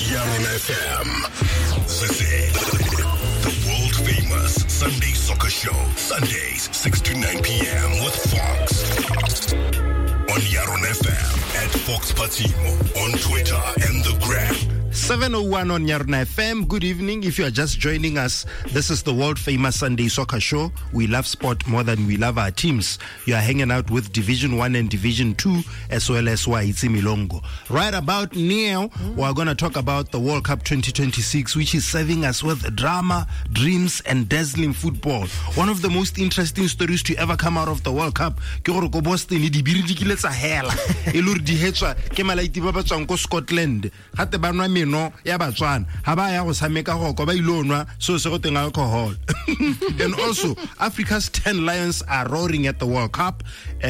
Yaron FM. This is the world famous Sunday Soccer Show. Sundays, 6 to 9 p.m. with Fox. On Yaron FM, at Fox Patimo, on Twitter and the Gram. 7:01 on Yaron FM. Good evening. If you are just joining us, this is the world famous Sunday Soccer Show. We love sport more than we love our teams. You are hanging out with Division 1 and Division 2 as well as Waitsi Milongo. Right about now, we're going to talk about the World Cup 2026, which is serving us with drama, dreams, and dazzling football. One of the most interesting stories to ever come out of the World Cup ke gore ko Boston di biridikile tsa hela e lori di hetswa ke malaiti ba ba tswang ko Scotland gate ba nwa meno ya batswana ha ba ya go sameka go ba ilonwa so se go teng alcohol. And also Africa's 10 Lions are roaring at the World Cup.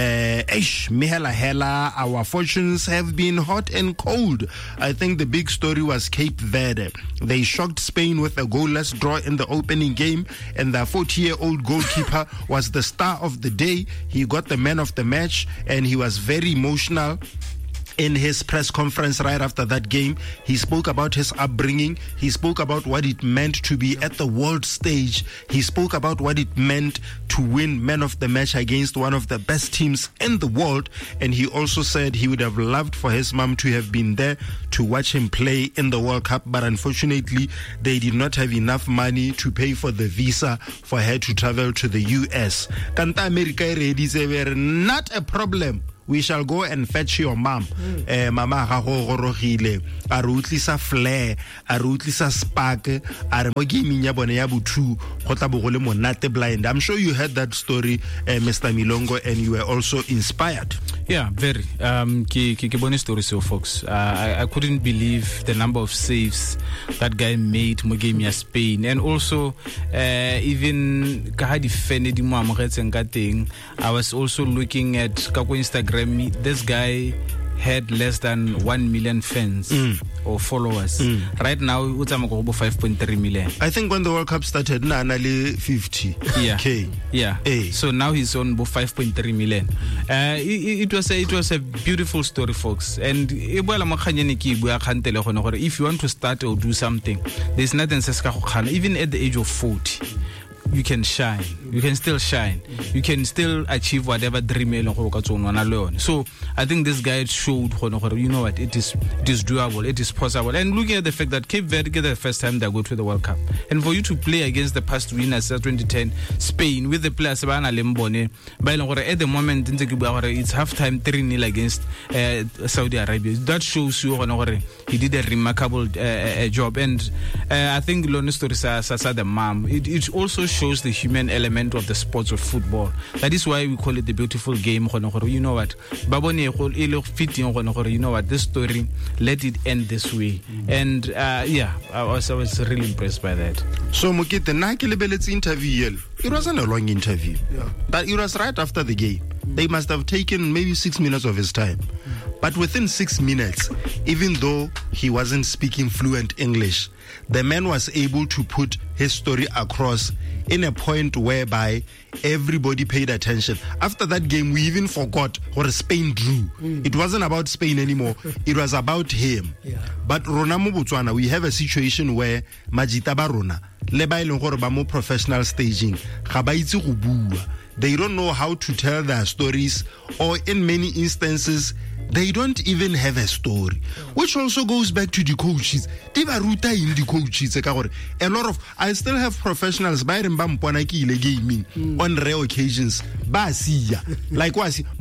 Mihela hela, our fortunes have been hot and cold. I think the big story was Cape Verde. They shocked Spain with a goalless draw in the opening game, and the 40-year-old goalkeeper was the star of the day. He got the man of the match, and he was very emotional. In his press conference right after that game, he spoke about his upbringing. He spoke about what it meant to be at the world stage. He spoke about what it meant to win man of the match against one of the best teams in the world. And he also said he would have loved for his mom to have been there to watch him play in the World Cup. But unfortunately, they did not have enough money to pay for the visa for her to travel to the US. Kanta America ready, not a problem. We shall go and fetch your mom. Mama ga go gorogile a re utlisa flair a re utlisa spark a re mo gaming ya bone ya bothu go tla bo go le monate blind. I'm sure you heard that story, Mr. Milongo, and you were also inspired. Yeah, very. Ke bone story so folks. I couldn't believe the number of saves that guy made mo game ya Spain, and also even ka ha defended mo amogetseng ka teng. I was also looking at ka ko Instagram. This guy had less than 1 million fans or followers. Right now, it's 5.3 million. I think when the World Cup started, nearly 50. Yeah. K. Yeah. A. So now he's on 5.3 million. It was a beautiful story, folks. And if you want to start or do something, there's nothing. Even at the age of 40. You can shine. You can still shine. You can still achieve whatever dream you want. So I think this guy showed, you know what, it is doable, it is possible. And looking at the fact that Cape Verde the first time they go to the World Cup, and for you to play against the past winners 2010 Spain with the players at the moment it's halftime 3-0 against Saudi Arabia. That shows you he did a remarkable job. And I think Lone story the mom. It also shows the human element of the sports of football. That is why we call it the beautiful game. You know what? You know what? This story, let it end this way. And I was really impressed by that. So Mokete, Nakelebelets interview, it wasn't a long interview, but it was right after the game. They must have taken maybe 6 minutes of his time. But within 6 minutes, even though he wasn't speaking fluent English, the man was able to put his story across in a point whereby everybody paid attention. After that game, we even forgot what Spain drew. It wasn't about Spain anymore. It was about him. But Rona mo Botswana, we have a situation where Majita ba rona le ba ileng gore ba mo professional staging ga ba itse go bua. They don't know how to tell their stories, or in many instances they don't even have a story, which also goes back to the coaches. A lot of, I still have professionals gaming on rare occasions. Like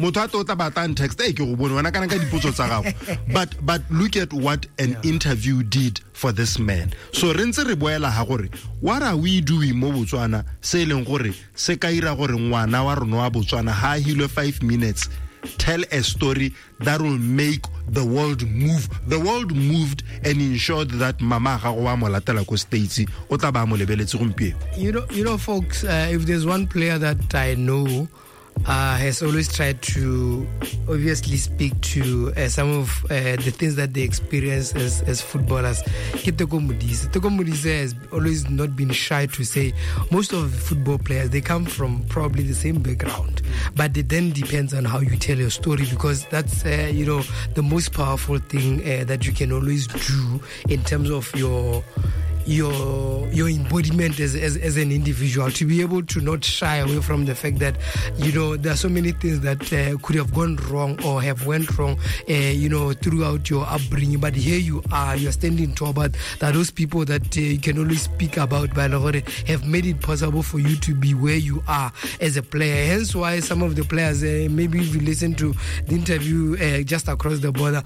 but look at what an interview did for this man. So what are we doing mo Botswana se leng gore se ka ira gore ngwana wa rona wa Botswana ha hilo 5 minutes tell a story that will make the world move. The world moved and ensured that mama ga go wa molatela ko States o tla ba mo lebeletse gompieno. You know folks, if there's one player that I know has always tried to obviously speak to some of the things that they experience as footballers. Teko Modise has always not been shy to say most of the football players, they come from probably the same background, but it then depends on how you tell your story, because that's the most powerful thing that you can always do in terms of your embodiment as an individual, to be able to not shy away from the fact that there are so many things that could have gone wrong or have went wrong throughout your upbringing, but here you're standing tall. But that those people that you can only speak about have made it possible for you to be where you are as a player. Hence why some of the players, maybe if you listen to the interview just across the border,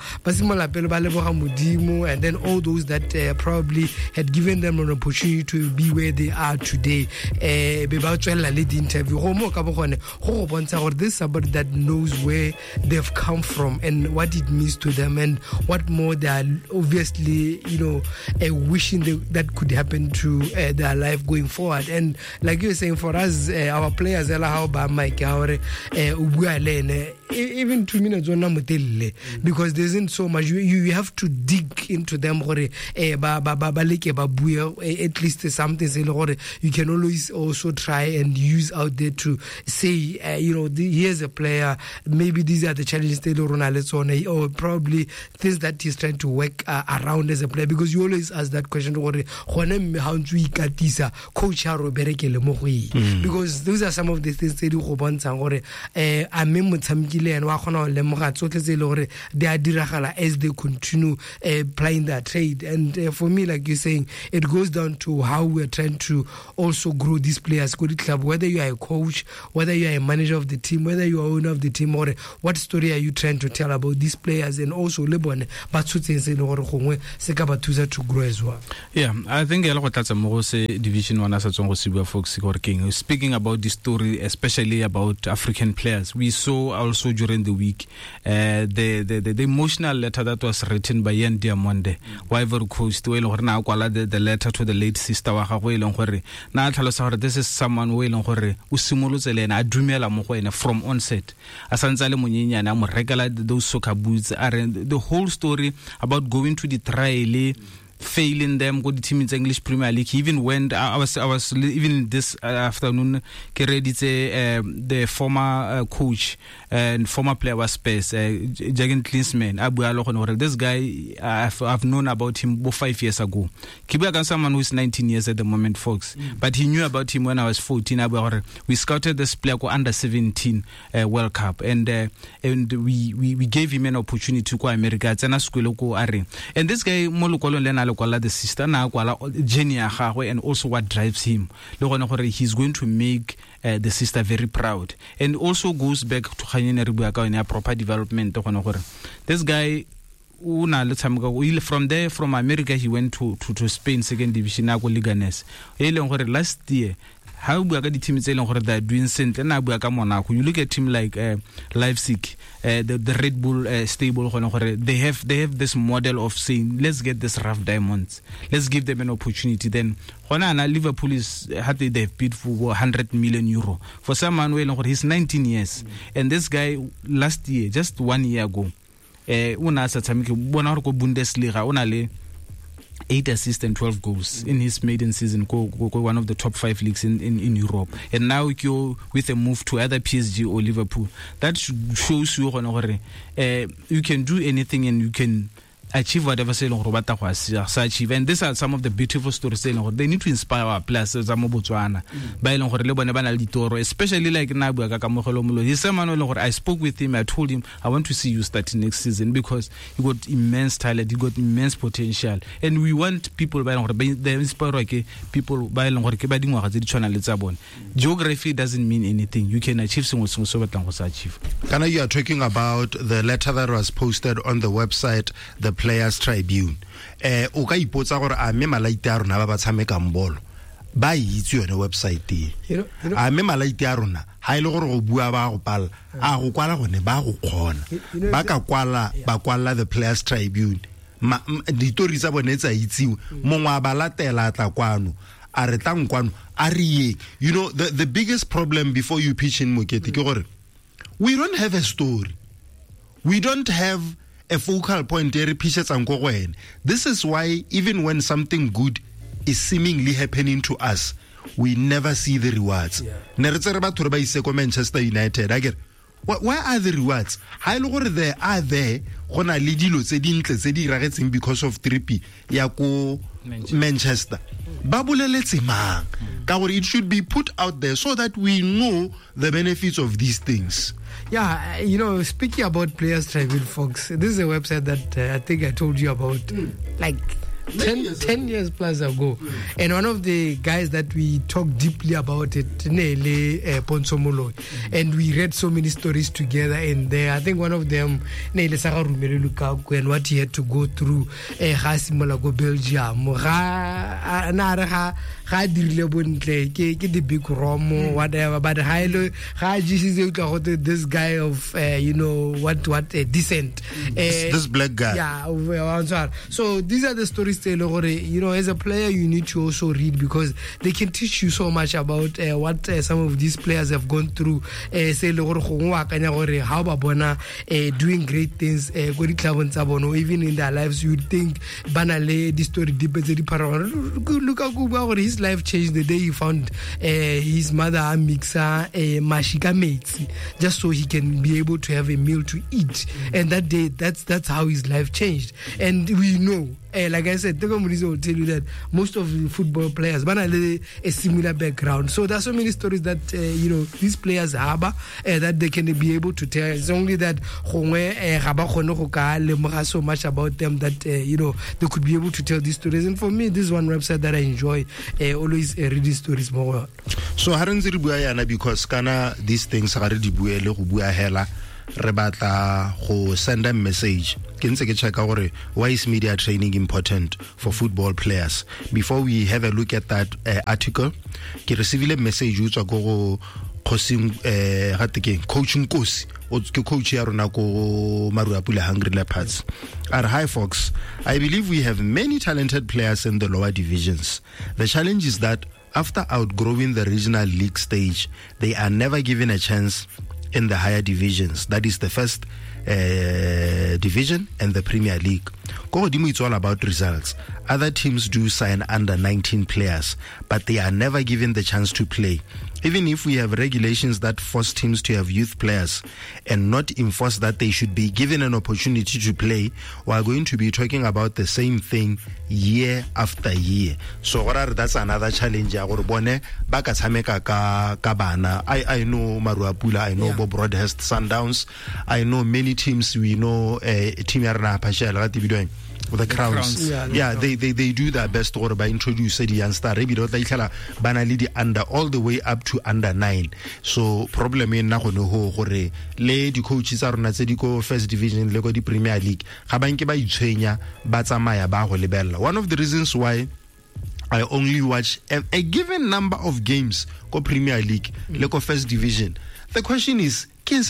and then all those that probably had given them an opportunity to be where they are today, the interview, there's somebody that knows where they've come from and what it means to them, and what more they are obviously wishing that could happen to their life going forward. And like you were saying, for us, our players, even 2 minutes because there isn't so much. You have to dig into them, at least something you can always also try and use out there to say, here's a player, maybe these are the challenges or probably things that he's trying to work around as a player, because you always ask that question, coach, because those are some of the things that they are diragala as they continue playing their trade. And for me, like you're saying, it goes down to how we're trying to also grow these players, club, whether you are a coach, whether you are a manager of the team, whether you are owner of the team, or what story are you trying to tell about these players, and also to grow as well. Yeah, I think Division 1 as folks working. Speaking about this story, especially about African players, we saw also during the week the emotional letter that was written by Ian Diamonde, Ivory Coast, the letter to the late sister wa gagwe eleng gore na tlhalosa gore this is someone who eleng gore o simolotse le ena a dumela mo go ene from onset a santse le monyenyane a mo rekela those soccer boots. The whole story about going to the trial, failing them, go to the team in the English Premier League. He even went. I was even this afternoon. The former coach and former player was Spurs, Jürgen Klinsmann. This guy, I've known about him 5 years ago. Kibuya someone who is 19 years at the moment, folks. But he knew about him when I was 14. We scouted this player go under 17 World Cup, and we gave him an opportunity to go America. And this guy, the sister and also what drives him. He's going to make the sister very proud, and also goes back to proper development. This guy, from there, from America, he went to Spain, second division, Liganes. Last year, how the team is doing something. You look at team like Leipzig, the Red Bull stable. They have this model of saying, let's get this rough diamonds, let's give them an opportunity. Then Liverpool they've bid for 100 million euro for someone he's 19 years, and this guy last year, just 1 year ago, Bundesliga 8 assists and 12 goals in his maiden season, go one of the top 5 leagues in Europe. And now you with a move to either PSG or Liverpool, that shows you you can do anything and you can achieve whatever achieve. And these are some of the beautiful stories. They need to inspire our players, especially like Nabu. He's someone I spoke with him, I told him I want to see you starting next season because you got immense talent, you got immense potential, and we want people people geography doesn't mean anything. You can achieve achieve. Kana, you are talking about the letter that was posted on the website, the Players Tribune. O ka ipotsa gore a me malaite a rona ba tshamekang bolo ba itse yone website e a me malaite a rona ha ile gore go bua ba go pala a go kwala gone ba go kgona ba ka kwala ba kwala the Players Tribune ditori tsa bone tsa itsiwe mongwe a ba latela tla kwano a re tang kwano a re ye. The biggest problem before you pitch in Mokete ke gore we don't have a story. We don't have a focal point. This is why even when something good is seemingly happening to us, we never see the rewards. Manchester United, why are the rewards? They are there because of 3P Manchester. It should be put out there so that we know the benefits of these things. Yeah, speaking about Players Tribune, folks, this is a website that I think I told you about like 10 years plus ago. And one of the guys that we talked deeply about it, Nele Ponsomolo, and we read so many stories together in there. I think one of them, Nele Sarah Rumere Lukaku, and what he had to go through, Hasimolago Belgium, the big Romo, whatever, but this guy of, decent. This black guy. Yeah, so these are the stories. As a player, you need to also read because they can teach you so much about what some of these players have gone through. How about doing great things, even in their lives. You think banale the story look his life changed the day he found his mother Mixa Mashika mates, just so he can be able to have a meal to eat. And that day, that's how his life changed. And we know. Like I said, Tego Murizo will tell you that most of the football players have a similar background. So there are so many stories that these players harbor that they can be able to tell. It's only that so much about them that they could be able to tell these stories. And for me, this is one website that I enjoy. Always read these stories more. So haranziri buayana because kana these things are already buele go bua hela. Rebata go send a message. Why is media training important for football players? Before we have a look at that article, I received a message coaching course coach Maruapule Hungry Leopards. Hi folks, I believe we have many talented players in the lower divisions. The challenge is that after outgrowing the regional league stage, they are never given a chance in the higher divisions. That is the first division and the Premier League. It's all about results. Other teams do sign under 19 players, but they are never given the chance to play. Even if we have regulations that force teams to have youth players and not enforce that they should be given an opportunity to play, we are going to be talking about the same thing year after year. So that's another challenge. I know Maruapula, I know Bob Broadhurst Sundowns, I know many teams. We know Team the Crowns. They do their best by introducing the youngster under all the way up to under 9. So problem in the coaches are not first division the Premier League. One of the reasons why I only watch a given number of games go Premier League, first division. The question is,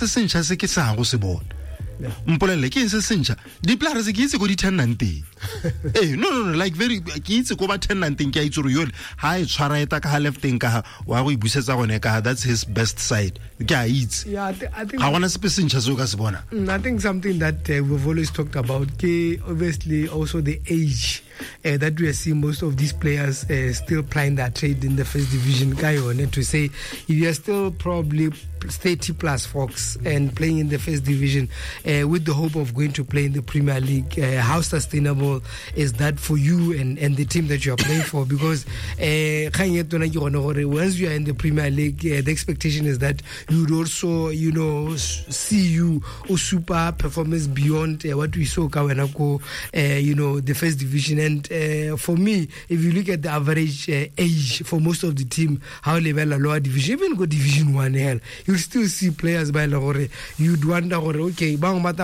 Mpolele ke se sentsha di players ke itse go di 10-19 no like very ke itse go ba 10-19 ke a itse re yole ha e tshwara eta ka lefting ka wa go ibusetsa gone ka that's his best side ke a itse. I think ha wana sepe sentsha so ka se bona. I think something that we've always talked about ke obviously also the age that we are seeing most of these players still plying their trade in the first division. To say if you are still probably 30 plus folks and playing in the first division with the hope of going to play in the Premier League, how sustainable is that for you and the team that you are playing for? Because once you are in the Premier League, the expectation is that you would also see you super performance beyond what we saw the first division. And for me, if you look at the average age for most of the team, how level a lower division, even go Division 1 hell, you still see players by Lahore. You'd wonder, okay,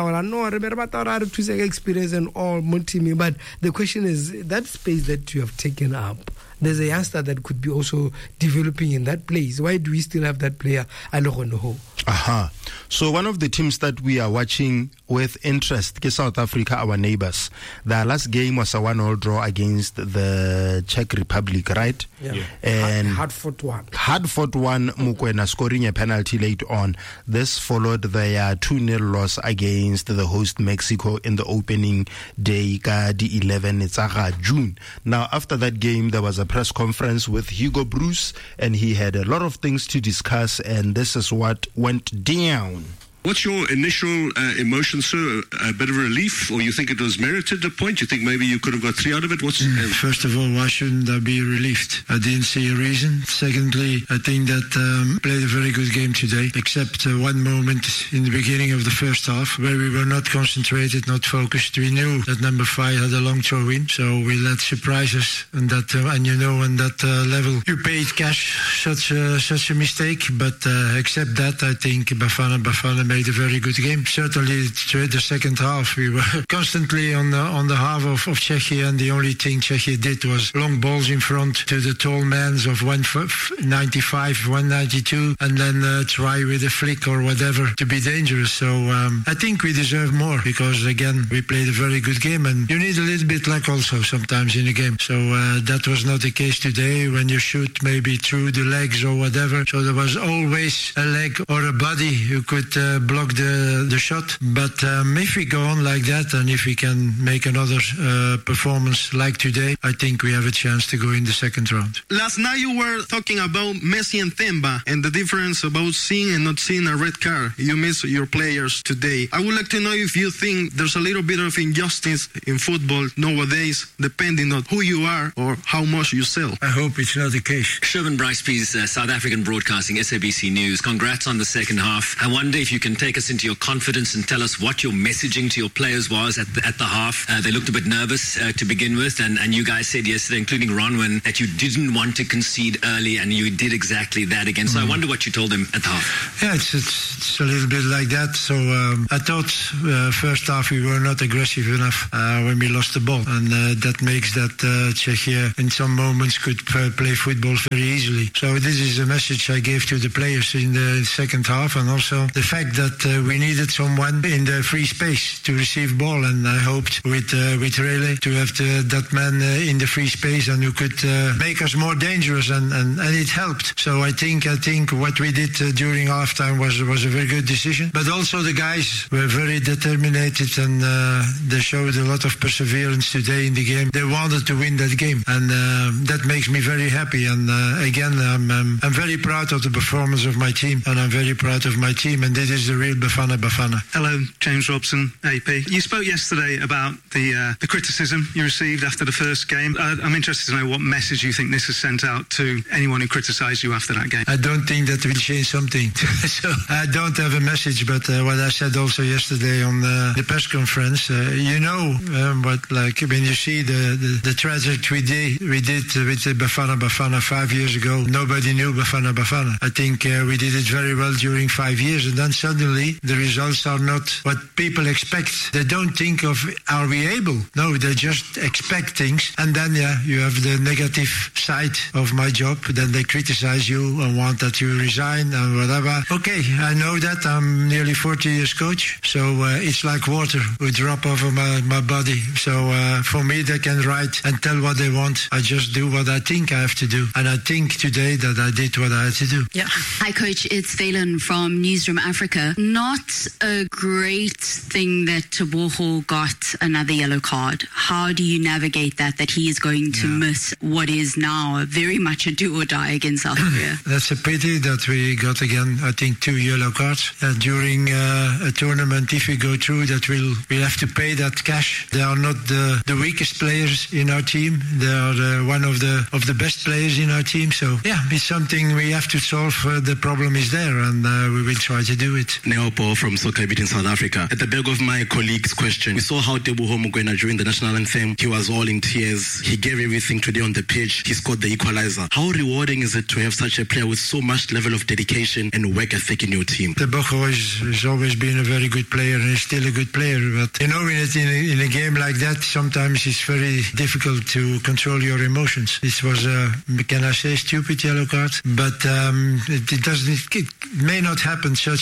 experience and all, but the question is that space that you have taken up. There's a youngster that could be also developing in that place. Why do we still have that player? So one of the teams that we are watching with interest ke South Africa, our neighbors. Their last game was a 1-1 draw against the Czech Republic, right? Yeah. And hard-fought one. Hard-fought one, Mokoena scoring a penalty late on. This followed their 2-0 loss against the host Mexico in the opening day, ka di 11 June. Now, after that game, there was a press conference with Hugo Broos, and he had a lot of things to discuss, and this is what went down. What's your initial emotion, sir? A bit of relief, or you think it was merited a point? You think maybe you could have got 3 out of it? First of all, why shouldn't I be relieved? I didn't see a reason. Secondly, I think that played a very good game today, except one moment in the beginning of the first half where we were not concentrated, not focused. We knew that number 5 had a long throw in, so we let surprise us. And that, on that level, you paid cash such a mistake. But except that, I think Bafana made a very good game. Certainly, the second half, we were constantly on the half of Czechia, and the only thing Czechia did was long balls in front to the tall mans of 195, 192, and then try with a flick or whatever to be dangerous. So I think we deserve more because, again, we played a very good game, and you need a little bit luck also sometimes in a game. So that was not the case today when you shoot maybe through the legs or whatever. So there was always a leg or a body who could block the shot. But if we go on like that, and if we can make another performance like today, I think we have a chance to go in the second round. Last night you were talking about Messi and Themba and the difference about seeing and not seeing a red card. You miss your players today. I would like to know if you think there's a little bit of injustice in football nowadays, depending on who you are or how much you sell. I hope it's not the case. Sherman Bryce-Pease, South African Broadcasting, SABC News. Congrats on the second half. I wonder if you can take us into your confidence and tell us what your messaging to your players was at the half. They looked a bit nervous to begin with, and you guys said yesterday, including Ronwen, that you didn't want to concede early, and you did exactly that again. So I wonder what you told them at the half. Yeah, it's a little bit like that. So I thought first half we were not aggressive enough when we lost the ball, and that makes that Czechia in some moments could play football very easily. So this is a message I gave to the players in the second half, and also the fact that we needed someone in the free space to receive ball, and I hoped with Rele to have that man in the free space and who could make us more dangerous, and it helped. So I think what we did during halftime was a very good decision. But also the guys were very determined, and they showed a lot of perseverance today in the game. They wanted to win that game, and that makes me very happy. And again, I'm very proud of the performance of my team, and I'm very proud of my team, and this is the real Bafana. Hello, James Robson, AP. You spoke yesterday about the criticism you received after the first game. I'm interested to know what message you think this has sent out to anyone who criticised you after that game. I don't think that will change something. So I don't have a message, but what I said also yesterday on the press conference, but like when you see the trajectory we did with the Bafana 5 years ago, nobody knew Bafana. I think we did it very well during 5 years, and then suddenly the results are not what people expect. They don't think of, are we able? No, they just expect things, and then you have the negative side of my job. Then they criticize you and want that you resign and whatever. Okay, I know that. I'm nearly 40 years coach, so it's like water would drop over my body. So for me, they can write and tell what they want. I just do what I think I have to do, and I think today that I did what I had to do. Yeah. Hi, Coach. It's Valen from Newsroom Africa. Not a great thing that Teboho got another yellow card. How do you navigate that he is going to miss what is now very much a do or die against South Korea? That's a pity that we got again, I think, 2 yellow cards. During a tournament, if we go through that, we'll have to pay that cash. They are not the weakest players in our team. They are one of the best players in our team. So, it's something we have to solve. The problem is there, and we will try to do it. Neopo from Soccer Beat in South Africa. At the back of my colleague's question, we saw how Teboho Mokoena during the national anthem, he was all in tears. He gave everything today on the pitch. He scored the equalizer. How rewarding is it to have such a player with so much level of dedication and work ethic in your team? Teboho has always been a very good player, and he's still a good player. But in a game like that, sometimes it's very difficult to control your emotions. This was can I say, stupid yellow card? But it may not happen such things,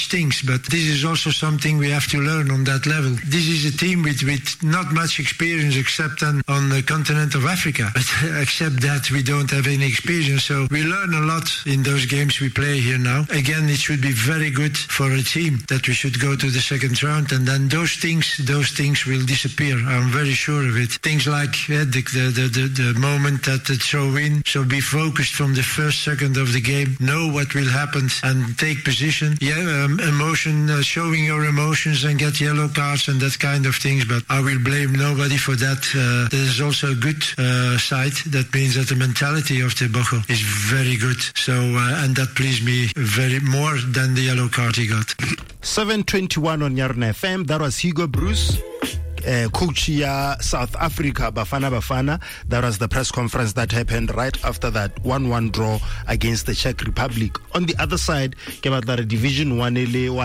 but this is also something we have to learn on that level. This is a team with not much experience except on the continent of Africa. But except that we don't have any experience. So we learn a lot in those games we play here now. Again, it should be very good for a team that we should go to the second round, and then those things will disappear. I'm very sure of it. Things like the moment that the throw-in. So be focused from the first second of the game. Know what will happen and take position. Showing your emotions and get yellow cards and that kind of things. But I will blame nobody for that. There's also a good side. That means that the mentality of Tebogo is very good. So and that pleased me very more than the yellow card he got. 7:21 on Yarna FM. That was Hugo Bruce, coach ya South Africa, Bafana. That was the press conference that happened right after that 1-1 draw against the Czech Republic. On the other side, Division 1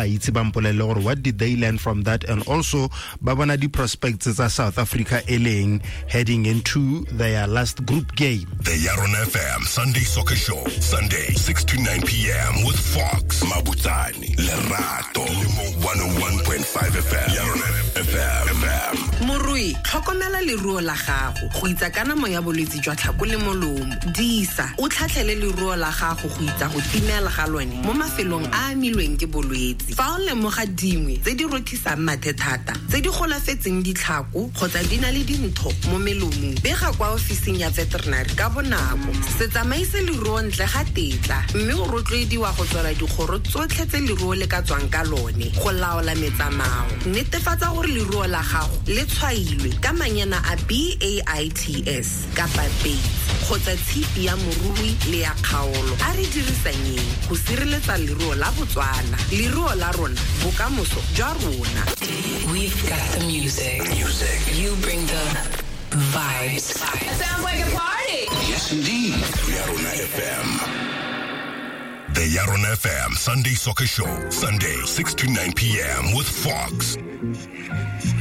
what did they learn from that? And also, Babana di prospects as South Africa heading into their last group game. The Yaron FM Sunday Soccer Show, Sunday 6 to 9 p.m. with Fox, Mabutani, Lerato, Limo 101.5 FM. Yaron FM. Morui, tlhokomela leruo la gago go itsa kana mo ya bolwetse jwa tlhako le molomo. Disa o tlhatlhele leruo la gago go itsa go timela ga lone mo mafelong a amilweng ke bolwetse. Fa o lemoga dingwe tse di rothisang mathe thata, tse di golafetseng ditlhako kgotsa di na le dintho mo melomong, bega kwa ofising ya veterinary ka bonako. Se tsamaise leruo ntle ga tetla, mme o rotloediwa go tswela dikgoro tsotlhe tse leruo le ka tswang ka lone go laola metsamao. Netefatsa gore leruo la gago le tshwailwe ka manyana a BAITS kapa BAITS kgotsa tshipi ya morui le ya kgaolo. A re dirisanyeng go sireletsa leruo la Botswana, leruo la rona, bokamoso jwa rona. We've got the music. You bring the vibes. It sounds like a party. Yes, indeed. Yaron FM. The Yaron FM Sunday Soccer Show, Sunday 6 to 9 p.m. with Fox.